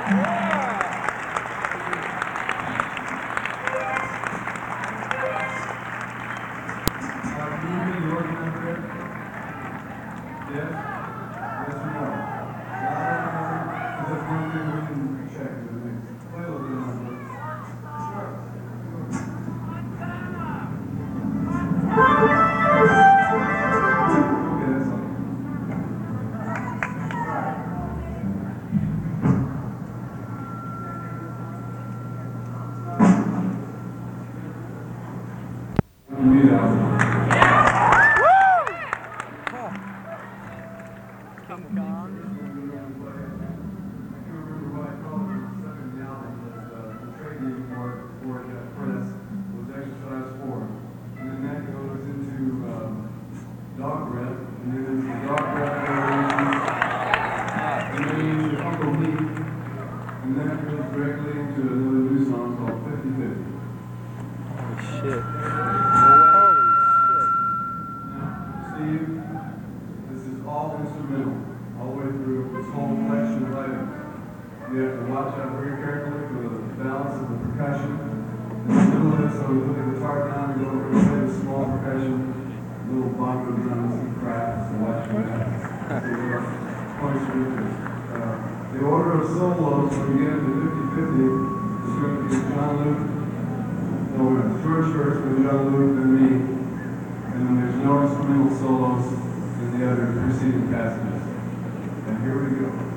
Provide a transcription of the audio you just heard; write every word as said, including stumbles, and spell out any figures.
Dog breath, and then there's the dog breath variations, and then you use your Uncle Meat, and then it goes directly into another new song called fifty fifty. Holy shit. Holy shit. Now, Steve, this is all instrumental, all the way through this whole collection of items. You have to watch out very carefully for the balance of the percussion. In the middle of it, so we put the guitar down and go over and play the small percussion. Little bongo drums and cracks, so watch for that. uh, the order of solos, when you get into fifty fifty, is going to be John Luke, no, George first, then John Luke, then me, and then there's no instrumental solos in the other preceding passages. And here we go.